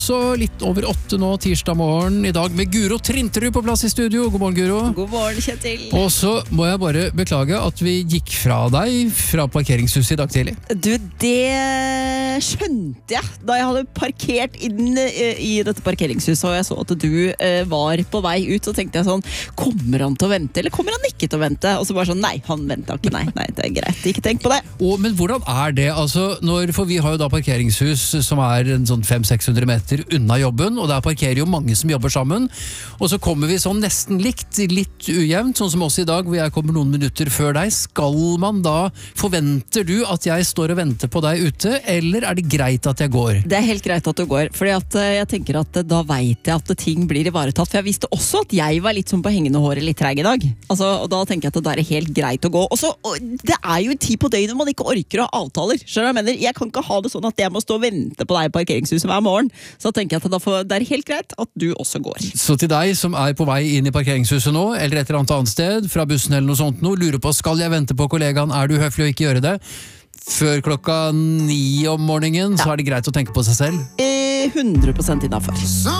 Så litt over 8 nå, tirsdag morgen, i dag med Guro Trinterud på plass i studio. God morgen, Guro. God morgen, Kjetil. Og så må jeg bare beklage at vi gikk fra deg fra parkeringshuset i dag tidlig. Du, det skjønte jeg da jeg hadde parkert inn i dette parkeringshuset, og jeg så at du var på vei ut, så tenkte jeg sånn, kommer han til å vente, eller kommer han ikke til å vente? Og så bare sånn, nei, han ventet ikke, nei, det er greit, ikke tenk på det. Men hvordan er det, altså, for vi har jo da parkeringshus som er en sånn 500-600 meter unna jobben, og der parkerer jo mange som jobber sammen, og så kommer vi sånn nesten litt ujevnt, sånn som oss i dag, hvor jeg kommer noen minutter før deg. Skal man da, forventer du at jeg står og venter på deg ute, eller er det greit at jeg går? Det er helt greit at du går, fordi at jeg tenker at da vet jeg at ting blir ivaretatt, for jeg visste også at jeg var litt sånn på hengende håret litt treg i dag, altså, og da tenker jeg at det er helt greit å gå. Og så, det er jo en tid på døgnet man ikke orker å ha avtaler, skjønner du hva jeg mener? Jeg kan ikke ha det sånn at jeg må stå og vente på deg i parkeringshuset hver morgen, så tenker jeg at det er helt greit at du også går. Så til deg som er på vei inn i parkeringshuset nå, eller et eller annet sted, fra bussen eller noe sånt nå, lurer på, skal jeg vente på kollegaen, er du høflig å ikke gjøre det? Før 9:00 om morgenen, så er det greit å tenke på seg selv? 100% innenfor.